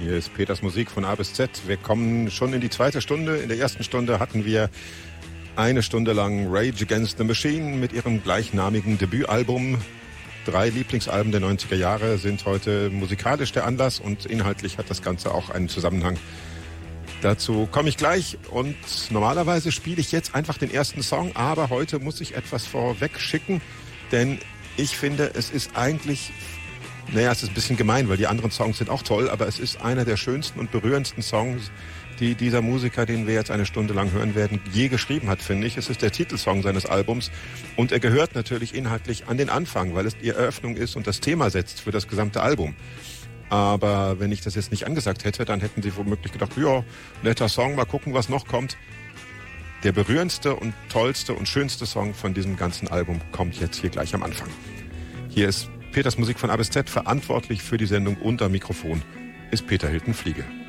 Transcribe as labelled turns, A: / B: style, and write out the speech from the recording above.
A: Hier ist Peters Musik von A bis Z. Wir kommen schon in die zweite Stunde. In der ersten Stunde hatten wir eine Stunde lang Rage Against the Machine mit ihrem gleichnamigen Debütalbum. 3 Lieblingsalben der 90er Jahre sind heute musikalisch der Anlass und inhaltlich hat das Ganze auch einen Zusammenhang. Dazu komme ich gleich und normalerweise spiele ich jetzt einfach den ersten Song, aber heute muss ich etwas vorweg schicken, denn ich finde, es ist eigentlich, es ist ein bisschen gemein, weil die anderen Songs sind auch toll, aber es ist einer der schönsten und berührendsten Songs, die dieser Musiker, den wir jetzt eine Stunde lang hören werden, je geschrieben hat, finde ich. Es ist der Titelsong seines Albums und er gehört natürlich inhaltlich an den Anfang, weil es die Eröffnung ist und das Thema setzt für das gesamte Album. Aber wenn ich das jetzt nicht angesagt hätte, dann hätten Sie womöglich gedacht, ja, netter Song, mal gucken, was noch kommt. Der berührendste und tollste und schönste Song von diesem ganzen Album kommt jetzt hier gleich am Anfang. Hier ist Peters Musik von A bis Z, verantwortlich für die Sendung und am Mikrofon ist Peter Hilton-Fliege.